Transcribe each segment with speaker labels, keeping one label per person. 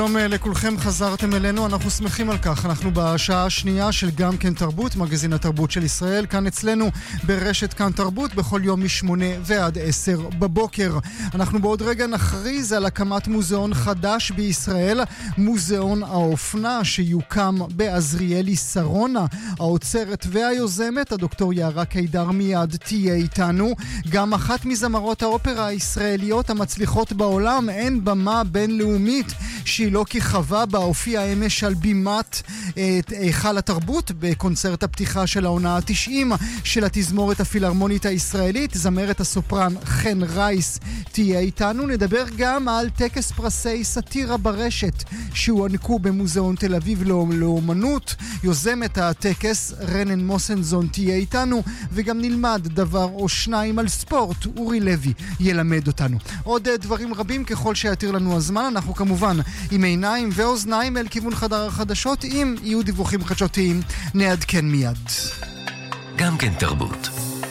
Speaker 1: שלום לכולכם, חזרתם אלינו, אנחנו שמחים על כך. אנחנו בשעה השנייה של גם כן תרבות, מגזין התרבות של ישראל, כאן אצלנו ברשת כאן תרבות, בכל יום מ8 ועד 10 בבוקר. אנחנו בעוד רגע נכריז על הקמת מוזיאון חדש בישראל, מוזיאון האופנה שיוקם בעזריאלי שרונה. האוצרת והיוזמת, הדוקטור יערה קידר, מיד תהיה איתנו. גם אחת מזמרות האופרה הישראליות המצליחות בעולם, אין במה בינלאומית שהיא לא כיכבה בה, הופיעה אמש על בימת היכל התרבות בקונצרט הפתיחה של העונה ה-90 של התזמורת הפילהרמונית הישראלית. זמרת הסופרן חן רייס תהיה איתנו. נדבר גם על טקס פרסי סאטירה ברשת שהוענקו במוזיאון תל אביב לאומנות. יוזמת הטקס רנן מוסנזון תהיה איתנו, וגם נלמד דבר או שניים על ספורט. אורי לוי ילמד אותנו. עוד דברים רבים ככל שיתיר לנו הזמן. אנחנו כמובן עם עיניים ואוזניים אל כיוון חדר החדשות. אם יהיו דיווחים חדשותיים נעדכן מיד.
Speaker 2: גם כן תרבות.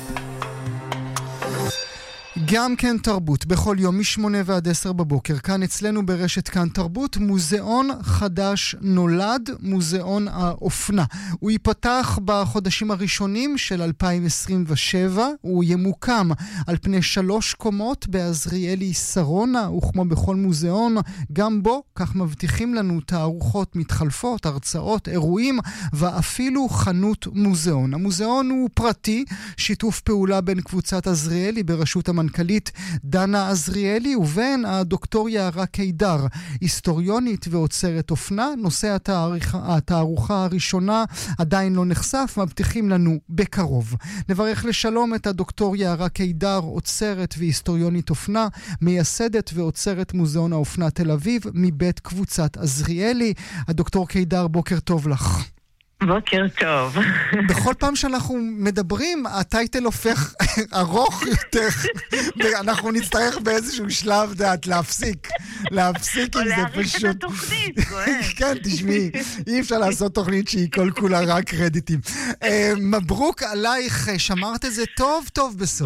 Speaker 1: גם כן תרבות, בכל יום מ8 ועד 10 בבוקר, כאן אצלנו ברשת כאן תרבות, מוזיאון חדש נולד, מוזיאון האופנה. הוא ייפתח בחודשים הראשונים של 2027, הוא ימוקם על פני 3 קומות בעזריאלי שרונה, וכמו בכל מוזיאון, גם בו, כך מבטיחים לנו, תערוכות מתחלפות, הרצאות, אירועים, ואפילו חנות מוזיאון. המוזיאון הוא פרטי, שיתוף פעולה בין קבוצת עזריאלי בראשות המנכ"לית דנה עזריאלי ובין הדוקטור יערה קידר, היסטוריונית ואוצרת אופנה. נושא התערוכה הראשונה עדיין לא נחשף, מבטיחים לנו בקרוב. נברך לשלום את הדוקטור יערה קידר, אוצרת והיסטוריונית אופנה, מייסדת ואוצרת מוזיאון האופנה תל אביב מבית קבוצת עזריאלי. הדוקטור קידר, בוקר טוב לך.
Speaker 3: בוקר טוב.
Speaker 1: בכל פעם שאנחנו מדברים, הטייטל הופך ארוך יותר, ואנחנו נצטרך באיזשהו שלב דעת להפסיק עם זה פשוט.
Speaker 3: או להאריך את התוכנית, כהן.
Speaker 1: כן, תשמעי, אי אפשר לעשות תוכנית שהיא כל כולה רק קרדיטים. מברוק עלייך, שמרת את זה טוב טוב בסוף.